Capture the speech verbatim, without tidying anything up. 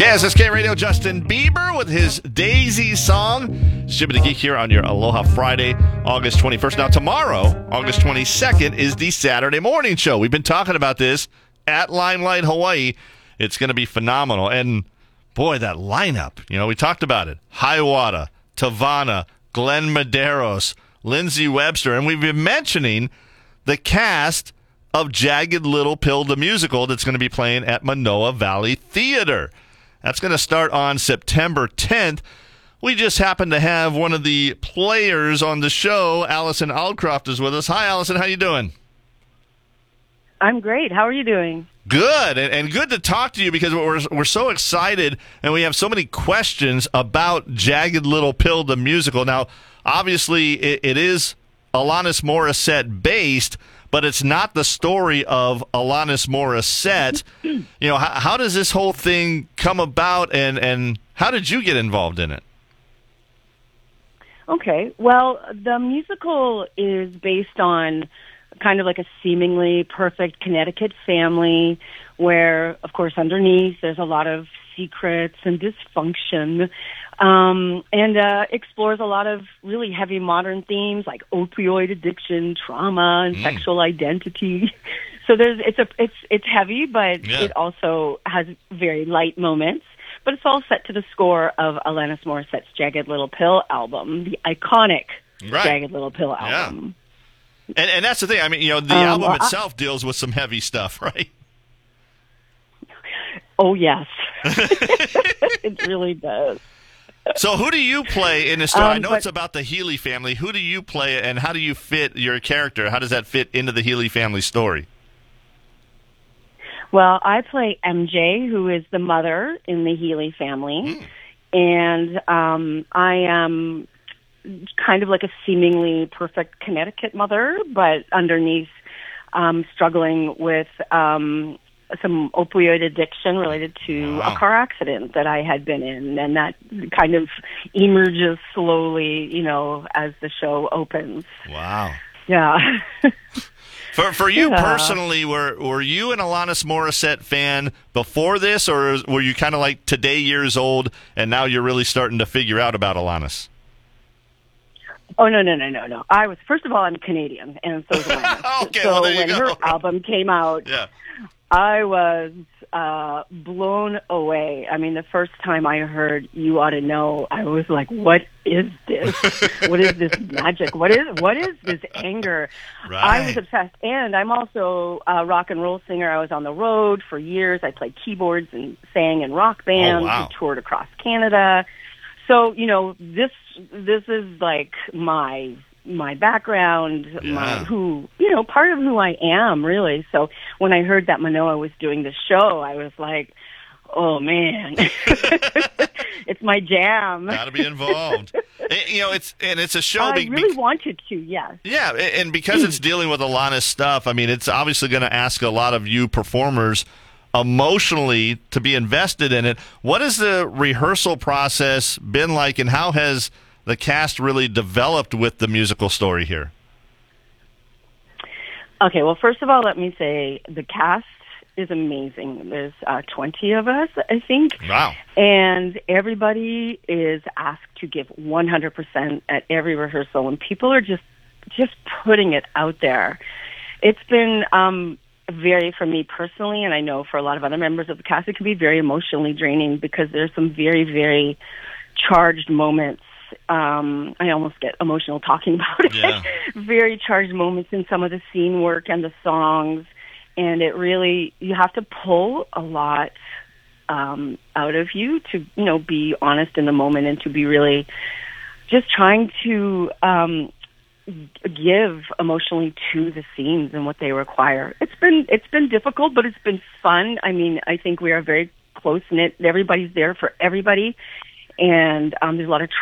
K S S K Radio, Justin Bieber with his Daisy song. Shipping the Geek here on your Aloha Friday, August twenty-first. Now, tomorrow, August twenty-second, is the Saturday morning show. We've been talking about this at Limelight Hawaii. It's going to be phenomenal. And, boy, that lineup. You know, we talked about it. Hiawatha, Tavana, Glenn Medeiros, Lindsay Webster. And we've been mentioning the cast of Jagged Little Pill, the musical, that's going to be playing at Manoa Valley Theater. That's going to start on September tenth. We just happen to have one of the players on the show. Allison Aldcroft is with us. Hi, Allison. How you doing? I'm great. How are you doing? Good, and, and good to talk to you because we're we're so excited, and we have so many questions about Jagged Little Pill, the musical. Now, obviously, it, it is Alanis Morissette based, but it's not the story of Alanis Morissette. You know, how, how does this whole thing come about, and, and how did you get involved in it? Okay, well, the musical is based on kind of like a seemingly perfect Connecticut family where, of course, underneath there's a lot of secrets and dysfunction, um, and uh, explores a lot of really heavy modern themes like opioid addiction, trauma, and mm. sexual identity. So there's it's a it's it's heavy, but yeah. it also has very light moments. But it's all set to the score of Alanis Morissette's Jagged Little Pill album, the iconic right. Jagged Little Pill album. Yeah. And, and that's the thing. I mean, you know, the um, album well, itself I, deals with some heavy stuff, right? Oh, yes. It really does. So who do you play in the story? Um, I know but, it's about the Healy family. Who do you play, and how do you fit your character? How does that fit into the Healy family story? Well, I play M J, who is the mother in the Healy family. Mm. And um, I am kind of like a seemingly perfect Connecticut mother, but underneath um, struggling with um, some opioid addiction related to wow. a car accident that I had been in. And that kind of emerges slowly, you know, as the show opens. Wow. Yeah. For for you yeah. personally, were were you an Alanis Morissette fan before this, or were you kind of like today years old and now you're really starting to figure out about Alanis? Oh, no, no, no, no, no. I was, first of all, I'm Canadian, and so is Alanis. Okay, so well, there you when go. her album came out, yeah. I was uh, blown away. I mean, the first time I heard You Ought to Know, I was like, what is this? What is this magic? What is what is this anger? Right. I was obsessed. And I'm also a rock and roll singer. I was on the road for years. I played keyboards and sang in rock bands oh, wow. and toured across Canada. So, you know, this this is like my my background, yeah. my who, you know, part of who I am, really. So when I heard that Manoa was doing the show, I was like, oh, man, it's my jam. Got to be involved. And, you know, it's and it's a show. I be, really be, wanted to, yes. Yeah, and because it's dealing with Alanis stuff, I mean, it's obviously going to ask a lot of you performers emotionally to be invested in it. What has the rehearsal process been like, and how has the cast really developed with the musical story here? Okay, well, first of all, let me say the cast is amazing. There's uh, twenty of us, I think. Wow. And everybody is asked to give one hundred percent at every rehearsal, and people are just just putting it out there. It's been um, very, for me personally, and I know for a lot of other members of the cast, it can be very emotionally draining because there's some very, very charged moments. Um, I almost get emotional talking about it. Yeah. Very charged moments in some of the scene work and the songs. And it really, you have to pull a lot um, out of you to, you know, be honest in the moment and to be really just trying to um, give emotionally to the scenes and what they require. It's been, it's been difficult, but it's been fun. I mean, I think we are very close-knit. Everybody's there for everybody. And um, there's a lot of